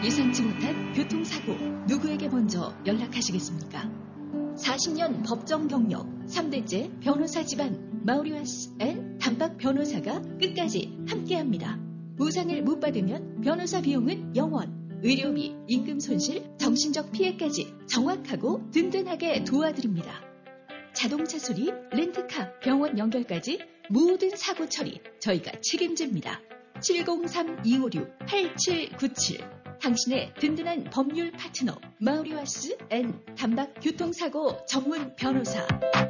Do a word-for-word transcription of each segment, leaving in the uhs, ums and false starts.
예상치 못한 교통사고 누구에게 먼저 연락하시겠습니까? 사십 년 법정 경력 삼 대째 변호사 집안 마우리와스 앤 단박 변호사가 끝까지 함께합니다. 보상을 못 받으면 변호사 비용은 영원, 의료비, 임금 손실, 정신적 피해까지 정확하고 든든하게 도와드립니다. 자동차 수리, 렌트카, 병원 연결까지 모든 사고 처리 저희가 책임집니다. 칠공삼 이오육 팔칠구칠 당신의 든든한 법률 파트너 마우리와스 앤 단박 교통사고 전문 변호사.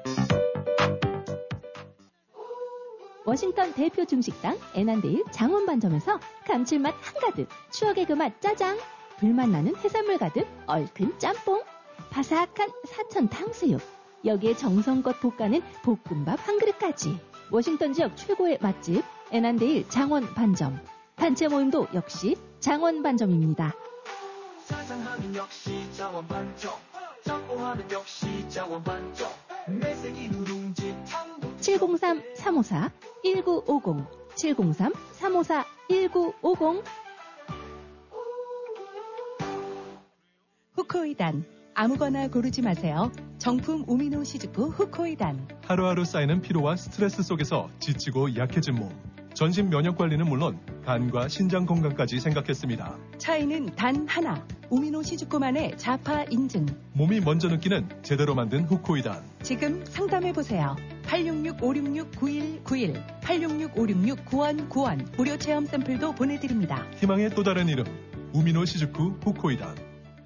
워싱턴 대표 중식당 애난데일 장원반점에서 감칠맛 한가득, 추억의 그 맛 짜장, 불맛 나는 해산물 가득 얼큰 짬뽕, 바삭한 사천 탕수육, 여기에 정성껏 볶아낸 볶음밥 한 그릇까지. 워싱턴 지역 최고의 맛집 애난데일 장원반점. 단체 모임도 역시 장원반점입니다. 사장하면 역시 장원반점, 짬뽕하면 역시 장원반점. 매생이 누룽지 탕도 칠공삼 삼오사 일구오공 칠공삼 삼오사 일구오공. 후코이단 아무거나 고르지 마세요. 정품 우미노 시즈쿠 후코이단. 하루하루 쌓이는 피로와 스트레스 속에서 지치고 약해진 몸. 전신 면역 관리는 물론 간과 신장 건강까지 생각했습니다. 차이는 단 하나. 우미노 시즈쿠만의 자파 인증. 몸이 먼저 느끼는 제대로 만든 후코이단. 지금 상담해보세요. 팔육육 오육육 구일구일 팔육육 오육육 구일구일 무료 체험 샘플도 보내드립니다. 희망의 또 다른 이름 우미노 시즈쿠 후코이단.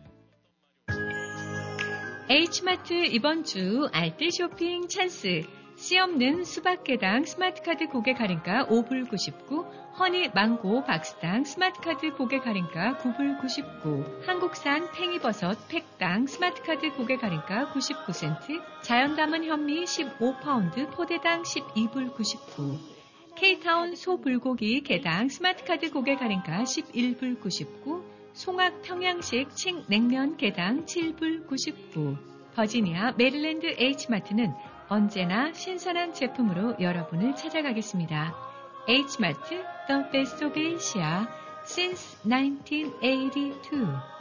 H마트 이번 주 알뜰 쇼핑 찬스. 씨 없는 수박 개당 스마트카드 고객 할인가 오 불 구십구, 허니 망고 박스당 스마트카드 고객 할인가 구 불 구십구, 한국산 팽이버섯 팩당 스마트카드 고객 할인가 구십구 센트, 자연 담은 현미 십오 파운드 포대당 십이 불 구십구, K타운 소불고기 개당 스마트카드 고객 할인가 십일 불 구십구, 송악 평양식 칡 냉면 개당 칠 불 구십구. 버지니아 메릴랜드 H마트는 언제나 신선한 제품으로 여러분을 찾아가겠습니다. H마트, The Best of Asia, since 나인틴 에이티투.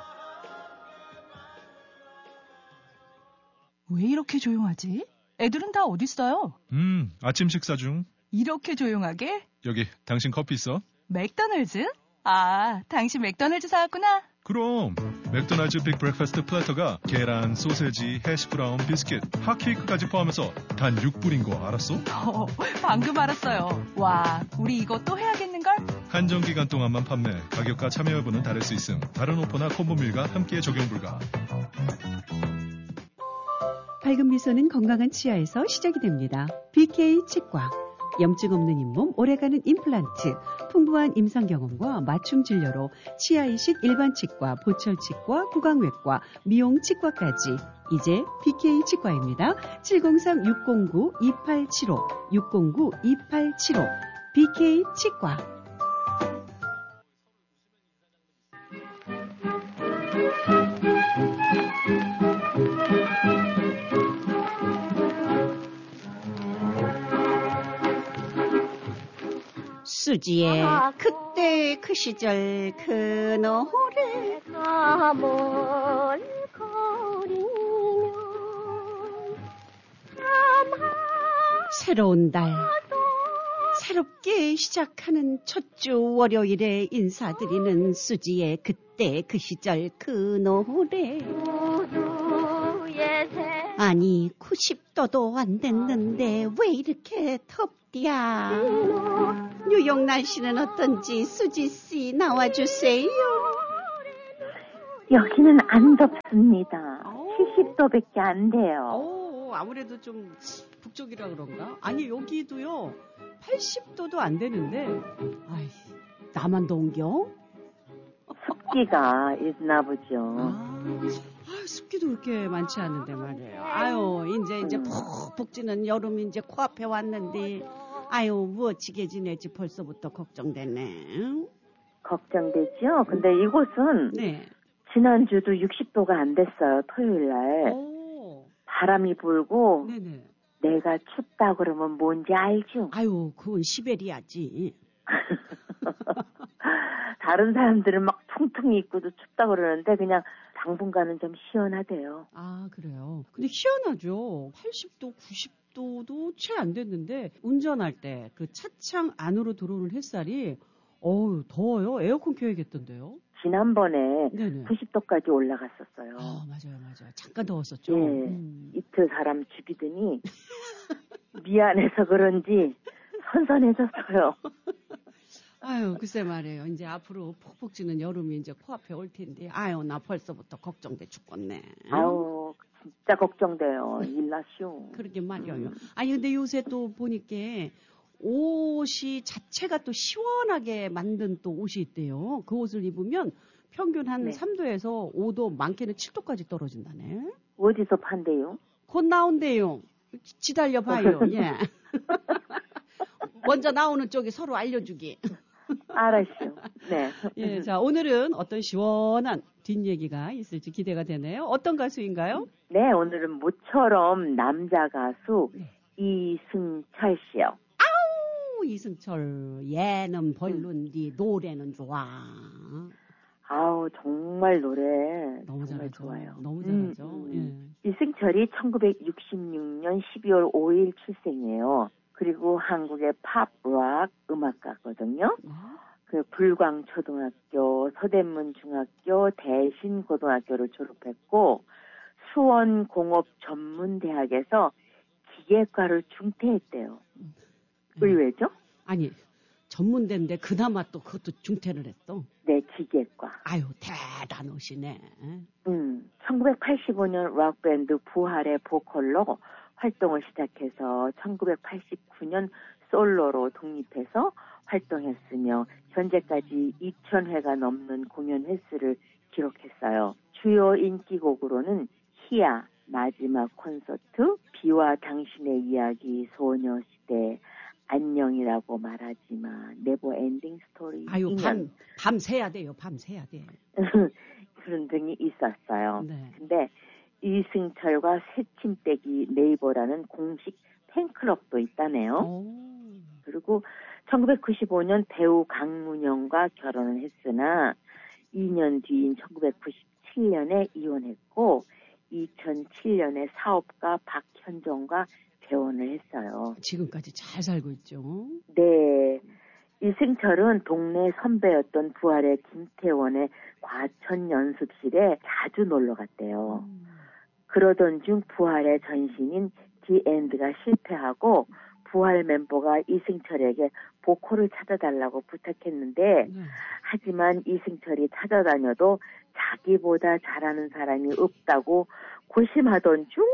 왜 이렇게 조용하지? 애들은 다 어딨어요? 음, 아침 식사 중. 이렇게 조용하게? 여기 당신 커피 있어? 맥도날드? 아, 당신 맥도날드 사왔구나. 그럼 맥도날드 빅 브렉퍼스트 플래터가 계란, 소세지, 해시브라운, 비스킷, 핫케이크까지 포함해서 단 육 불인 거 알았어? 어, 방금 알았어요. 와, 우리 이거 또 해야겠는걸? 한정 기간 동안만 판매, 가격과 참여 여부는 다를 수 있음. 다른 오퍼나 콤보밀과 함께 적용 불가. 밝은 미소는 건강한 치아에서 시작이 됩니다. 비케이 치과. 염증 없는 잇몸, 오래가는 임플란트, 풍부한 임상 경험과 맞춤 진료로 치아 이식 일반 치과, 보철 치과, 구강외과, 미용 치과까지 이제 비케이 치과입니다. 칠공삼 육공구 이팔칠오 육공구 이팔칠오 비케이 치과. 수지의 아, 그때 그 시절 그 노래가 멀거리면 새로운 달 새롭게 시작하는 첫 주 월요일에 인사드리는 수지의 그때 그 시절 그 노래. 아니 구십 도도 안 됐는데 왜 이렇게 덥디야. 뉴욕 날씨는 어떤지 수지씨 나와주세요. 여기는 안 덥습니다. 칠십 도밖에 안 돼요. 오, 아무래도 좀 북쪽이라 그런가? 아니 여기도요 팔십 도도 안 되는데 아이, 나만 더운겨? 습기가 있나 보죠. 아, 아, 습기도 그렇게 많지 않은데 말이에요. 아유 이제 이제 푹푹 찌는 여름이 이제 코앞에 왔는데 아유 무엇지게 지내지 벌써부터 걱정되네. 응? 걱정되죠. 근데 이곳은 네. 지난주도 육십 도가 안 됐어요. 토요일 날. 오. 바람이 불고 네네. 내가 춥다 그러면 뭔지 알죠? 아유 그건 시베리아지. 다른 사람들은 막 퉁퉁이 입고도 춥다 그러는데 그냥 당분간은 좀 시원하대요. 아, 그래요. 근데 희한하죠. 팔십 도, 구십 도도 채 안 됐는데 운전할 때 그 차창 안으로 들어오는 햇살이 어우, 더워요. 에어컨 켜야겠던데요. 지난번에 네네. 구십 도까지 올라갔었어요. 아, 맞아요, 맞아요. 잠깐 더웠었죠. 예, 음. 이틀 사람 죽이더니 미안해서 그런지 선선해졌어요. 아유, 글쎄 말이에요. 이제 앞으로 폭폭 지는 여름이 이제 코앞에 올 텐데, 아유, 나 벌써부터 걱정돼 죽겠네. 아유, 진짜 걱정돼요. 일나쇼. 그러게 말이에요. 음. 아니, 근데 요새 또 보니까 옷이 자체가 또 시원하게 만든 또 옷이 있대요. 그 옷을 입으면 평균 한 네. 삼 도에서 오 도, 많게는 칠 도까지 떨어진다네. 어디서 판대요? 곧 나온대요. 기다려봐요. 예. 먼저 나오는 쪽이 서로 알려주기. 알았죠. 네. 예, 자, 오늘은 어떤 시원한 뒷얘기가 있을지 기대가 되네요. 어떤 가수인가요? 네, 오늘은 모처럼 남자 가수 네. 이승철 씨요. 아우, 이승철. 얘는 별론디 노래는 좋아. 아우, 정말 노래 너무 정말 잘하죠. 좋아요. 너무 잘하죠. 음, 음. 예. 이승철이 천구백육십육 년 십이월 오일 출생이에요. 그리고 한국의 팝, 락 음악가거든요. 그 불광초등학교, 서대문 중학교, 대신고등학교를 졸업했고 수원공업전문대학에서 기계과를 중퇴했대요. 음. 의외죠? 아니, 전문대인데 그나마 또 그것도 중퇴를 했어. 네, 기계과. 아유, 대단하시네. 음, 천구백팔십오 년 락밴드 부활의 보컬로 활동을 시작해서 천구백팔십구 년 솔로로 독립해서 활동했으며 현재까지 이천 회가 넘는 공연 횟수를 기록했어요. 주요 인기곡으로는 희야, 마지막 콘서트, 비와 당신의 이야기, 소녀시대, 안녕이라고 말하지마, 네버 엔딩 스토리. 아유, 밤, 밤 새야 돼요. 밤 새야 돼. 그런 등이 있었어요. 네. 근데 이승철과 새침대기 네이버라는 공식 팬클럽도 있다네요. 오. 그리고 천구백구십오 년 배우 강문영과 결혼을 했으나 이 년 뒤인 천구백구십칠 년에 이혼했고 이천칠 년에 사업가 박현정과 재혼을 했어요. 지금까지 잘 살고 있죠. 네. 이승철은 동네 선배였던 부활의 김태원의 과천 연습실에 자주 놀러 갔대요. 음. 그러던 중 부활의 전신인 디 엔드가 실패하고 부활 멤버가 이승철에게 보컬을 찾아달라고 부탁했는데 네. 하지만 이승철이 찾아다녀도 자기보다 잘하는 사람이 없다고 고심하던 중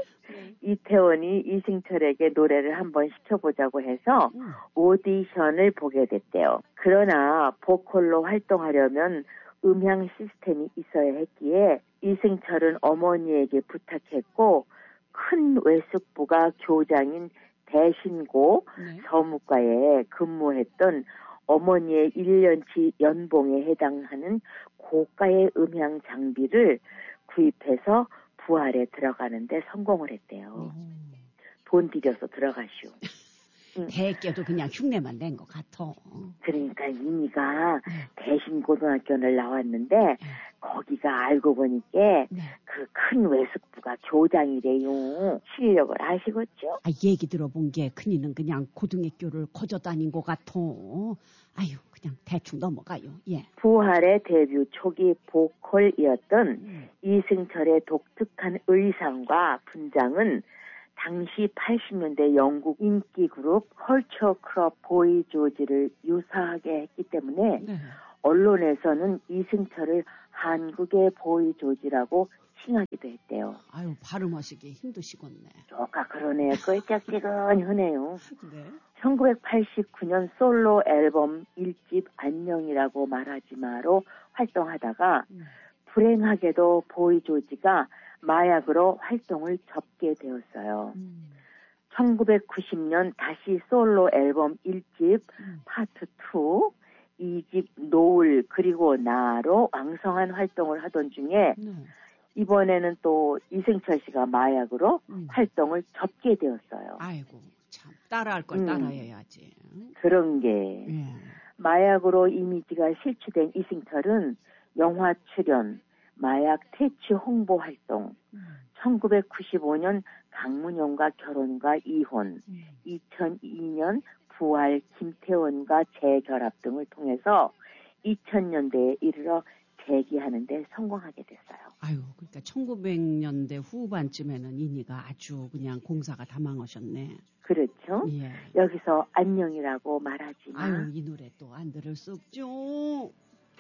이태원이 이승철에게 노래를 한번 시켜보자고 해서 음. 오디션을 보게 됐대요. 그러나 보컬로 활동하려면 음향 시스템이 있어야 했기에 이승철은 어머니에게 부탁했고 큰 외숙부가 교장인 대신고 네. 서무과에 근무했던 어머니의 일 년치 연봉에 해당하는 고가의 음향 장비를 구입해서 부활에 들어가는데 성공을 했대요. 음. 돈 들여서 들어가시오. 응. 대께도 그냥 흉내만 낸 것 같아. 그러니까 이미가 대신고등학교를 나왔는데 거기가 알고 보니까 네. 그 큰 외숙부가 교장이래요. 실력을 아시겠죠? 아, 얘기 들어본 게 큰이는 그냥 고등학교를 거저 다닌 것 같아. 아유, 그냥 대충 넘어가요. 예. 부활의 데뷔 초기 보컬이었던 음. 이승철의 독특한 의상과 분장은 당시 팔십 년대 영국 인기 그룹 컬처 클럽 보이 조지를 유사하게 했기 때문에 네. 언론에서는 이승철을 한국의 보이 조지라고 칭하기도 했대요. 아유, 발음하시기 힘드시겠네. 조카 그러네요. 껄쩍지근하네요. 네. 천구백팔십구 년 솔로 앨범 일 집 안녕이라고 말하지마로 활동하다가 음. 불행하게도 보이 조지가 마약으로 활동을 접게 되었어요. 음. 천구백구십 년 다시 솔로 앨범 일 집 음. 파트 투, 이 집 노을 그리고 나로 왕성한 활동을 하던 중에 네. 이번에는 또 이승철 씨가 마약으로 음. 활동을 접게 되었어요. 아이고, 참 따라할 걸 음. 따라해야지. 그런 게 예. 마약으로 이미지가 실추된 이승철은 영화 출연, 마약 퇴치 홍보 활동, 천구백구십오 년 강문영과 결혼과 이혼, 이천이 년 부활 김태원과 재결합 등을 통해서 이천 년대에 이르러 재기하는 데 성공하게 됐어요. 아유, 그러니까 천구백 년대 후반쯤에는 이니가 아주 그냥 공사가 다 망하셨네. 그렇죠. 예. 여기서 안녕이라고 말하지만 아유, 이 노래 또 안 들을 수 없죠.